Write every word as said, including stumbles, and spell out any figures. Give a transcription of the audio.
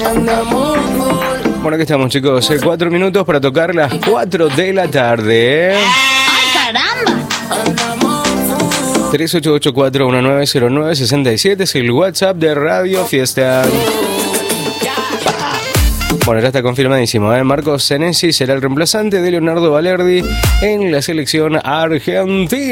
Bueno, aquí estamos, chicos. Eh, cuatro minutos para tocar las cuatro de la tarde. ¡Ay, caramba! tres ocho ocho cuatro uno nueve cero nueve seis siete es el WhatsApp de Radio Fiesta. Bueno, ya está confirmadísimo, ¿eh? Marcos Senesi será el reemplazante de Leonardo Valerdi en la selección argentina.